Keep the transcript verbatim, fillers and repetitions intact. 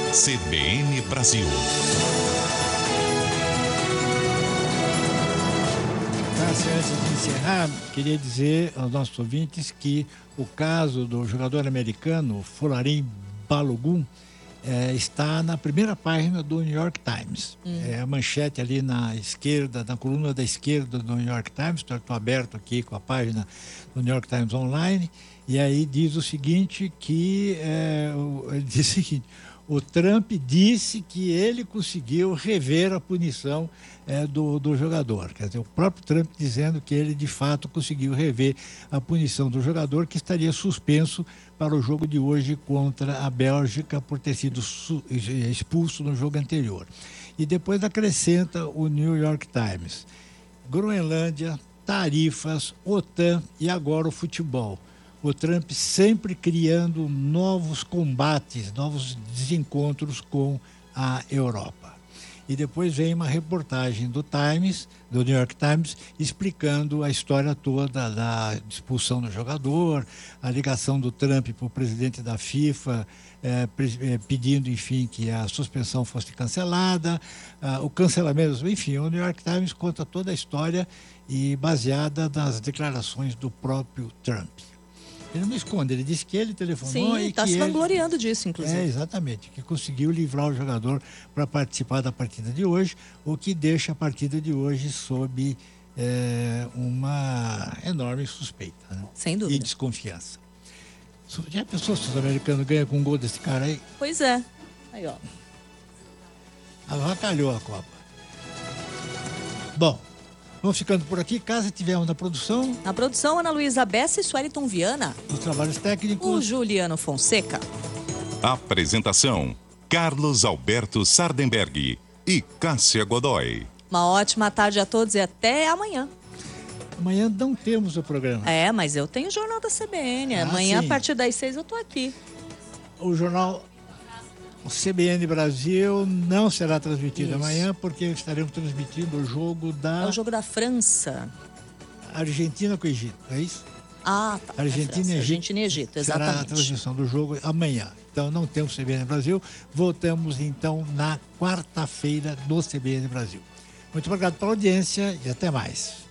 C B N Brasil. Antes de encerrar, queria dizer aos nossos ouvintes que o caso do jogador americano Folarin Balogun é, está na primeira página do New York Times. Hum. É a manchete ali na esquerda, na coluna da esquerda do New York Times. Estou aberto aqui com a página do New York Times Online. E aí diz o seguinte, que é, ele diz o seguinte: o Trump disse que ele conseguiu rever a punição é, do, do jogador. Quer dizer, o próprio Trump dizendo que ele, de fato, conseguiu rever a punição do jogador, que estaria suspenso para o jogo de hoje contra a Bélgica por ter sido su- expulso no jogo anterior. E depois acrescenta o New York Times: Groenlândia, tarifas, OTAN e agora o futebol. O Trump sempre criando novos combates, novos desencontros com a Europa. E depois vem uma reportagem do Times, do New York Times, explicando a história toda da expulsão do jogador, a ligação do Trump para o presidente da FIFA, é, pedindo, enfim, que a suspensão fosse cancelada, ah, o cancelamento, enfim, o New York Times conta toda a história e baseada nas declarações do próprio Trump. Ele não me esconde, ele disse que ele telefonou. Sim, e está que se ele... vangloriando disso, inclusive. É, exatamente, que conseguiu livrar o jogador para participar da partida de hoje, o que deixa a partida de hoje sob é, uma enorme suspeita, né? Sem dúvida. E desconfiança. Já pensou se os americanos ganham com um gol desse cara aí? Pois é. Aí, ó. Avacalhou a Copa. Bom, vamos ficando por aqui. Caso tivermos na produção... Na produção, Ana Luísa Bessa e Sueliton Viana. Os trabalhos técnicos... O Juliano Fonseca. Apresentação: Carlos Alberto Sardenberg e Cássia Godoy. Uma ótima tarde a todos e até amanhã. Amanhã não temos o programa. É, mas eu tenho o Jornal da C B N. Ah, amanhã, sim. a partir das seis, eu tô aqui. O jornal... O C B N Brasil não será transmitido Isso. amanhã, porque estaremos transmitindo o jogo da... É o jogo da França. Argentina com o Egito, é isso? Ah, tá. Argentina, é França. e Egito, Argentina e Egito, será a exatamente. transmissão do jogo amanhã. Então não temos C B N Brasil. Voltamos então na quarta-feira no C B N Brasil. Muito obrigado pela audiência e até mais.